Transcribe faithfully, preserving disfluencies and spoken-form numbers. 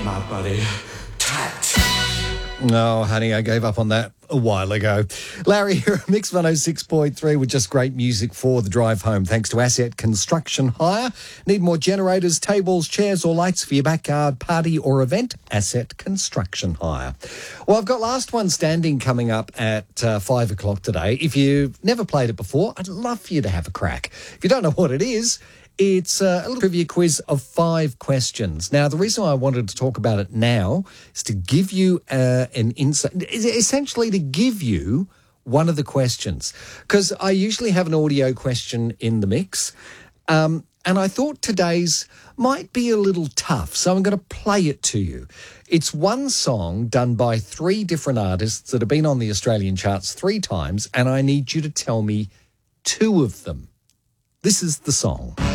my buddy Tat. No, honey, I gave up on that a while ago. Larry here at Mix one oh six point three with just great music for the drive home. Thanks to Asset Construction Hire. Need more generators, tables, chairs or lights for your backyard party or event? Asset Construction Hire. Well, I've got Last One Standing coming up at uh, five o'clock today. If you've never played it before, I'd love for you to have a crack. If you don't know what it is, it's a little trivia quiz of five questions. Now, the reason why I wanted to talk about it now is to give you uh, an insight, essentially to give you one of the questions, because I usually have an audio question in the mix, um, and I thought today's might be a little tough, so I'm going to play it to you. It's one song done by three different artists that have been on the Australian charts three times, and I need you to tell me two of them. This is the song.